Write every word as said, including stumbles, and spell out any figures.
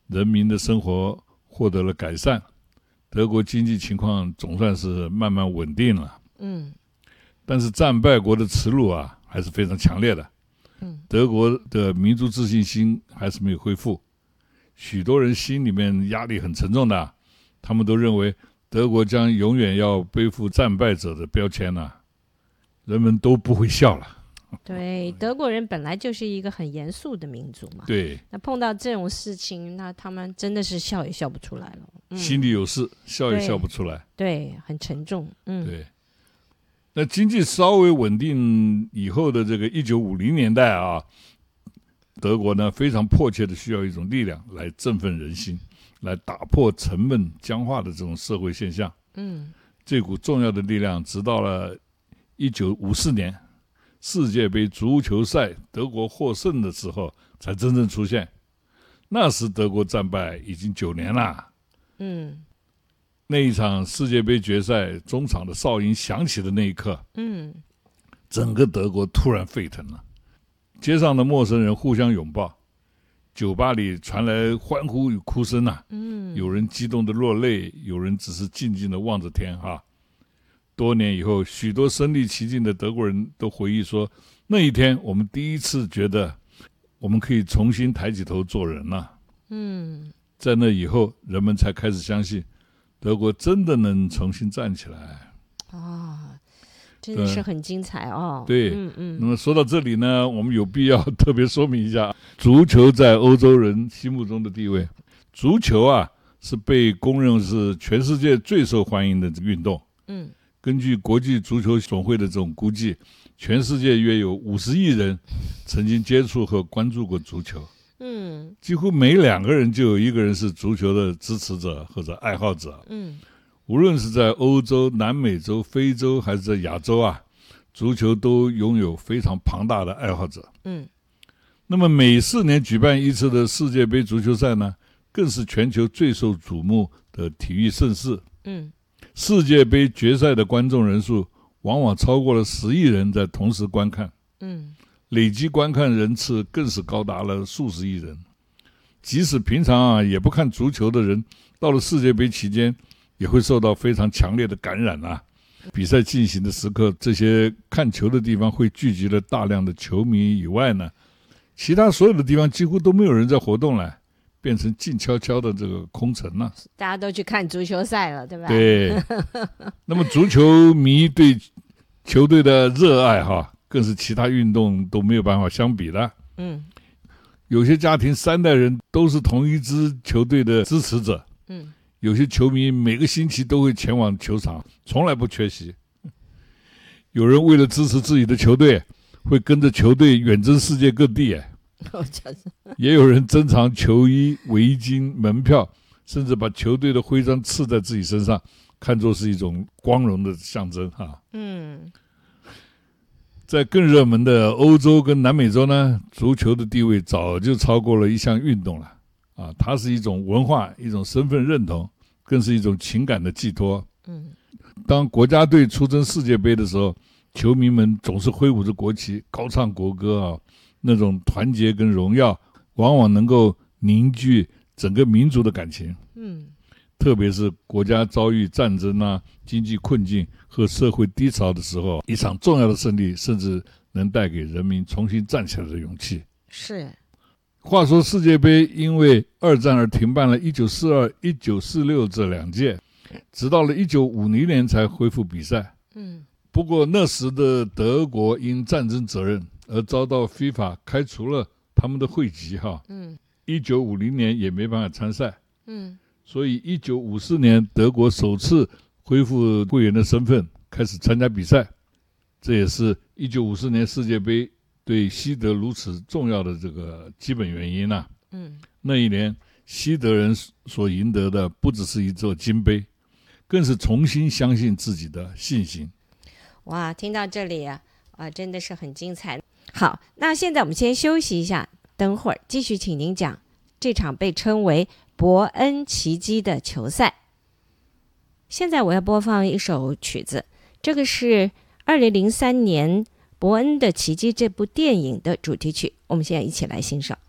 人民的生活获得了改善，德国经济情况总算是慢慢稳定了。 嗯， 但是战败国的耻辱啊，还是非常强烈的。 嗯， 德国的民族自信心还是没有恢复，许多人心里面压力很沉重的，他们都认为德国将永远要背负战败者的标签啊，人们都不会笑了。 对，德国人本来就是一个很严肃的民族嘛。 对， 那碰到这种事情，那他们真的是笑也笑不出来了。嗯、 心里有事，笑也笑不出来。 对，很沉重。嗯， 对。那经济稍微稳定以后的这个一九五零年代啊，德国呢非常迫切的需要一种力量来振奋人心，来打破沉闷僵化的这种社会现象。 嗯， 这股重要的力量，直到了一九五四年世界杯足球赛德国获胜的时候才真正出现。那时德国战败已经九年了。 嗯， 那一场世界杯决赛中场的哨音响起的那一刻， 嗯， 整个德国突然沸腾了，街上的陌生人互相拥抱，酒吧里传来欢呼与哭声啊， 嗯， 有人激动的落泪，有人只是静静的望着天哈。多年以后，许多身临其境的德国人都回忆说，那一天我们第一次觉得我们可以重新抬起头做人了。 嗯， 在那以后，人们才开始相信德国真的能重新站起来。 啊，真的是很精彩哦。 对， 嗯嗯。 那么说到这里呢，我们有必要特别说明一下足球在欧洲人心目中的地位。足球啊，是被公认是全世界最受欢迎的运动。 嗯， 根据国际足球总会的这种估计，全世界约有五十亿人曾经接触和关注过足球。 嗯， 几乎每两个人就有一个人是足球的支持者或者爱好者。 嗯， 无论是在欧洲、南美洲、非洲还是在亚洲啊，足球都拥有非常庞大的爱好者。 嗯， 那么每四年举办一次的世界杯足球赛呢，更是全球最受瞩目的体育盛事。 嗯， 世界杯决赛的观众人数往往超过了十亿人在同时观看。 嗯， 累计观看人次更是高达了数十亿人。即使平常啊也不看足球的人，到了世界杯期间也会受到非常强烈的感染啊。比赛进行的时刻，这些看球的地方会聚集了大量的球迷以外呢，其他所有的地方几乎都没有人在活动了，变成静悄悄的这个空城了。 大家都去看足球赛了，对吧？ 对。那么足球迷对球队的热爱哈，更是其他运动都没有办法相比的。 嗯， 有些家庭三代人都是同一支球队的支持者。 嗯， 有些球迷每个星期都会前往球场，从来不缺席。有人为了支持自己的球队，会跟着球队远征世界各地。也有人珍藏球衣、围巾、门票，甚至把球队的徽章刺在自己身上，看作是一种光荣的象征哈。 嗯， 在更热门的欧洲跟南美洲呢，足球的地位早就超过了一项运动了啊！它是一种文化，一种身份认同，更是一种情感的寄托。 嗯， 当国家队出征世界杯的时候，球迷们总是挥舞着国旗，高唱国歌啊，那种团结跟荣耀，往往能够凝聚整个民族的感情。 嗯， 特别是国家遭遇战争啊、经济困境和社会低潮的时候，一场重要的胜利甚至能带给人民重新站起来的勇气。 是。 话说世界杯因为二战而停办了一九四二、一九四六这两届，直到了一九五零年才恢复比赛。 嗯， 不过那时的德国因战争责任而遭到 FIFA 开除了他们的会籍哈。 嗯， 一九五零年也没办法参赛。 嗯， 所以一九五四年德国首次恢复会员的身份，开始参加比赛。这也是一九五四年世界杯对西德如此重要的这个基本原因啊。 嗯， 那一年西德人所赢得的不只是一座金杯，更是重新相信自己的信心。 哇，听到这里啊，啊，真的是很精彩。好，那现在我们先休息一下，等会儿继续请您讲这场被称为伯恩奇迹的球赛。现在我要播放一首曲子，这个是二零零三年伯恩的奇迹这部电影的主题曲，我们现在一起来欣赏。